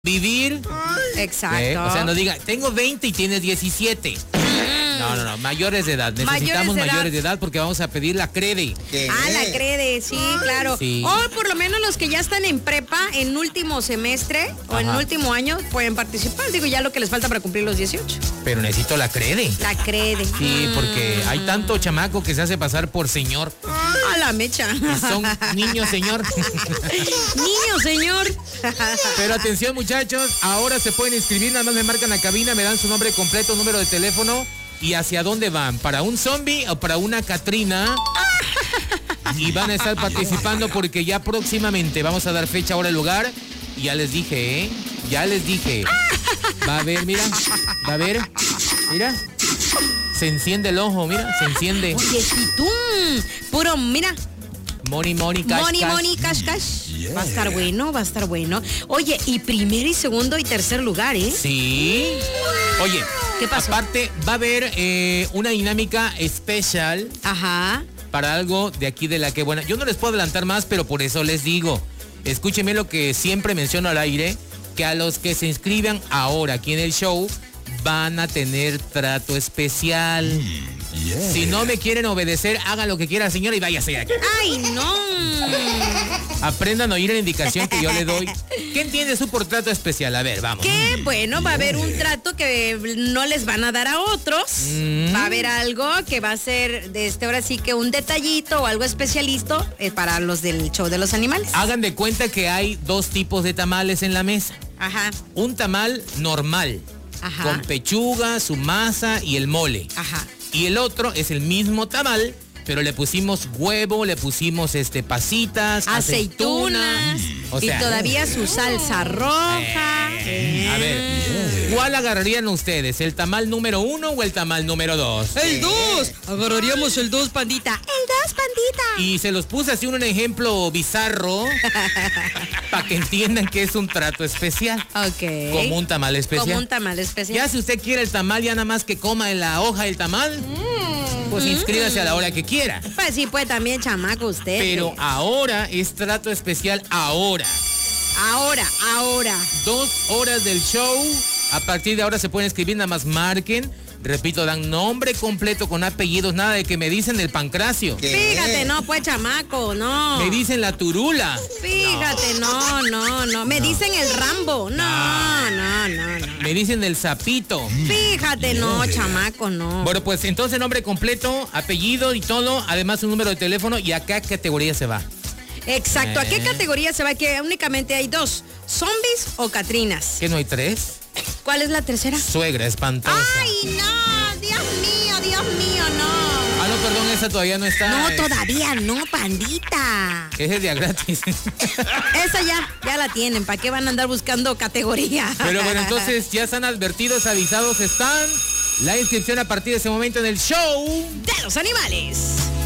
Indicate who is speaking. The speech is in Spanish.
Speaker 1: vivir.
Speaker 2: Exacto.
Speaker 1: O sea, no diga, tengo 20 y tienes 17. No, mayores de edad. Necesitamos mayores de edad porque vamos a pedir la crede.
Speaker 2: La crede, sí, claro.
Speaker 1: Sí.
Speaker 2: O por lo menos los que ya están en prepa, en último semestre o en último año, pueden participar. Digo, ya lo que les falta para cumplir los 18.
Speaker 1: Pero necesito la crede.
Speaker 2: La crede.
Speaker 1: Sí, porque hay tanto chamaco que se hace pasar por señor.
Speaker 2: A la mecha.
Speaker 1: Son niños, señor.
Speaker 2: Niños, señor.
Speaker 1: Pero atención, muchachos, ahora se pueden inscribir, nada más me marcan la cabina, me dan su nombre completo, número de teléfono y hacia dónde van, para un zombie o para una Catrina. Y van a estar participando porque ya próximamente vamos a dar fecha, hora y lugar. Y ya les dije, ya les dije. Va a ver, mira, va a ver, mira. Se enciende el ojo, mira, se enciende.
Speaker 2: Oye, si tú, puro, mira.
Speaker 1: Money, cash,
Speaker 2: money, cash. Yeah. Va a estar bueno, va a estar bueno. Oye, y primero y segundo y tercer lugar, ¿eh?
Speaker 1: Sí. Oye,
Speaker 2: ¿qué pasó?
Speaker 1: Aparte, va a haber una dinámica especial.
Speaker 2: Ajá.
Speaker 1: Para algo de aquí de La Que Buena. Yo no les puedo adelantar más, pero por eso les digo. Escúchenme lo que siempre menciono al aire, que a los que se inscriban ahora aquí en el show van a tener trato especial. Yeah. Si no me quieren obedecer, hagan lo que quiera, señora, y váyase de aquí.
Speaker 2: ¡Ay, no!
Speaker 1: Aprendan a oír la indicación que yo le doy. ¿Qué entiendes tú por trato especial? A ver, vamos.
Speaker 2: Que, bueno, va a haber un trato que no les van a dar a otros. Va a haber algo que va a ser, ahora sí que un detallito o algo especialista para los del show de los animales.
Speaker 1: Hagan de cuenta que hay dos tipos de tamales en la mesa.
Speaker 2: Ajá.
Speaker 1: Un tamal normal. Ajá. Con pechuga, su masa y el mole.
Speaker 2: Ajá.
Speaker 1: Y el otro es el mismo tamal, pero le pusimos huevo, le pusimos pasitas, aceitunas.
Speaker 2: O sea, y todavía su salsa roja.
Speaker 1: A ver, ¿cuál agarrarían ustedes? ¿El tamal número 1 o el tamal número 2?
Speaker 2: ¡El 2! Agarraríamos el 2, pandita. ¡El 2, pandita!
Speaker 1: Y se los puse así un ejemplo bizarro para que entiendan que es un trato especial.
Speaker 2: Ok.
Speaker 1: Como un tamal especial.
Speaker 2: Como un tamal especial.
Speaker 1: Ya si usted quiere el tamal, ya nada más que coma en la hoja el tamal, pues inscríbase a la hora que quiera.
Speaker 2: Pues sí, pues también, chamaco, usted.
Speaker 1: Pero ahora es trato especial, ahora. 2 horas del show. A partir de ahora se pueden escribir, nada más marquen. Repito, dan nombre completo con apellidos, nada de que me dicen el pancracio.
Speaker 2: ¿Qué? Fíjate, no, pues chamaco, no.
Speaker 1: Me dicen la turula.
Speaker 2: Fíjate, no. Me dicen el Rambo. No.
Speaker 1: Me dicen el sapito.
Speaker 2: Fíjate, no, chamaco, no.
Speaker 1: Bueno, pues entonces nombre completo, apellido y todo, además un número de teléfono y a qué categoría se va.
Speaker 2: Exacto, ¿a qué categoría se va? Que únicamente hay 2, zombies o catrinas.
Speaker 1: ¿Qué no hay 3?
Speaker 2: ¿Cuál es la tercera?
Speaker 1: Suegra espantosa.
Speaker 2: ¡Ay, no! Dios mío, no.
Speaker 1: Ah, no, perdón, esa todavía no está.
Speaker 2: No, todavía no, pandita.
Speaker 1: Ese es día gratis.
Speaker 2: Esa ya la tienen, ¿para qué van a andar buscando categoría?
Speaker 1: Pero bueno, entonces ya están advertidos, avisados están. La inscripción a partir de ese momento en el show
Speaker 2: de los animales.